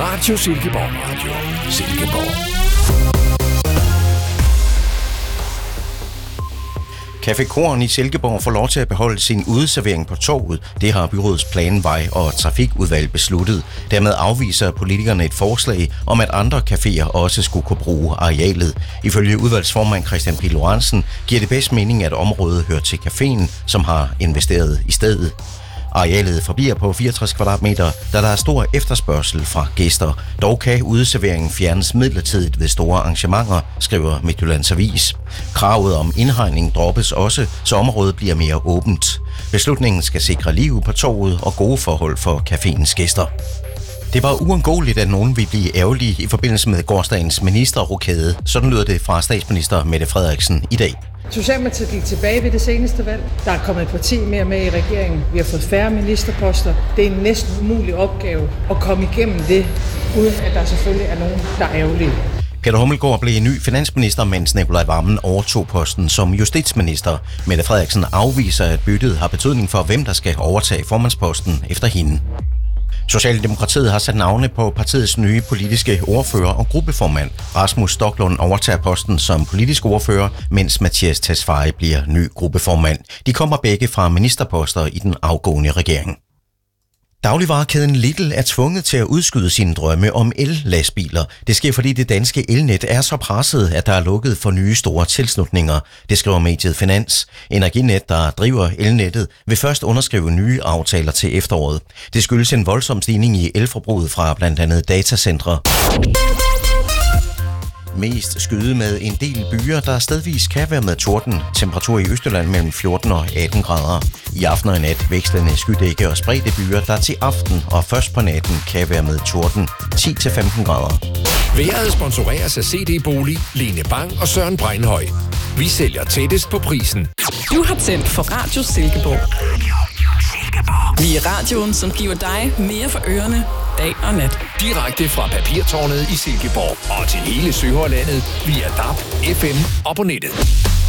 Radio Silkeborg. Radio Silkeborg. Café Korn i Silkeborg får lov til at beholde sin udeservering på torvet. Det har byrådets planvej- og trafikudvalg besluttet. Dermed afviser politikerne et forslag om, at andre caféer også skulle kunne bruge arealet. Ifølge udvalgsformand Christian P. Lorentzen giver det bedst mening, at området hører til caféen, som har investeret i stedet. Arealet forbliver på 64 kvadratmeter, da der er stor efterspørgsel fra gæster. Dog kan udeserveringen fjernes midlertidigt ved store arrangementer, skriver Midtjyllands Avis. Kravet om indhegning droppes også, så området bliver mere åbent. Beslutningen skal sikre liv på torvet og gode forhold for caféens gæster. Det var uundgåeligt, at nogen ville blive ærgerlige i forbindelse med gårsdagens ministerrokade. Sådan lyder det fra statsminister Mette Frederiksen i dag. Socialdemokratiet gik tilbage ved det seneste valg. Der er kommet et parti mere med i regeringen. Vi har fået færre ministerposter. Det er en næsten umulig opgave at komme igennem det, uden at der selvfølgelig er nogen, der er ærgerlige. Peter Hummelgaard blev ny finansminister, mens Nicolai Wammen overtog posten som justitsminister. Mette Frederiksen afviser, at byttet har betydning for, hvem der skal overtage formandsposten efter hende. Socialdemokratiet har sat navne på partiets nye politiske ordfører og gruppeformand. Rasmus Stoklund overtager posten som politisk ordfører, mens Mathias Tesfaye bliver ny gruppeformand. De kommer begge fra ministerposter i den afgående regering. Dagligvarekæden Lidl er tvunget til at udskyde sine drømme om el-lastbiler. Det sker, fordi det danske elnet er så presset, at der er lukket for nye store tilslutninger. Det skriver mediet Finans. Energinet, der driver elnettet, vil først underskrive nye aftaler til efteråret. Det skyldes en voldsom stigning i elforbruget fra blandt andet datacentre. Mest skyde med en del byer, der stedvis kan være med torden. Temperatur i Østjylland mellem 14 og 18 grader. I aften og i nat vekslende skydække og spredte byer, der til aften og først på natten kan være med torden. 10-15 grader. Vejret sponsoreres af CD Bolig, Lene Bang og Søren Breinhøj. Vi sælger tættest på prisen. Du har tændt for Radio Silkeborg. Vi er radioen, som giver dig mere for ørerne dag og nat. Direkte fra Papirtårnet i Silkeborg og til hele Søhøjlandet via DAB, FM og på nettet.